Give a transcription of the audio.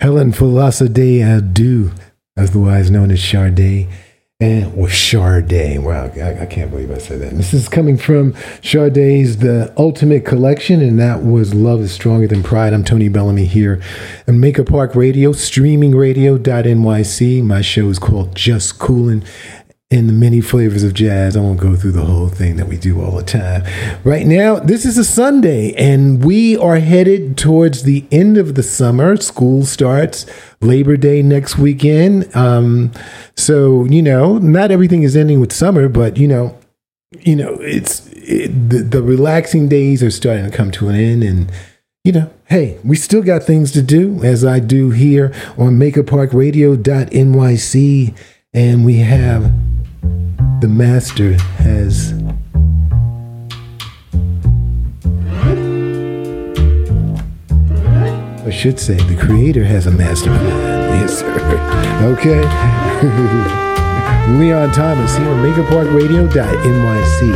Helen Philosophe Adu, otherwise known as Sade. Or Sade. Wow, I can't believe I said that. And this is coming from Sade's The Ultimate Collection, and that was Love is Stronger Than Pride. I'm Tony Bellamy here on Maker Park Radio, streamingradio.nyc. My show is called Just Coolin'. In the many flavors of jazz. I won't go through the whole thing that we do all the time. Right now, this is a Sunday, and we are headed towards the end of the summer. School starts Labor Day next weekend. So, not everything is ending with summer, but, the relaxing days are starting to come to an end, and, hey, we still got things to do, as I do here on makerparkradio.nyc, and we have... The master has I should say the creator has a master plan. Yes, sir. Okay. Leon Thomas here on MakerParkRadio.nyc.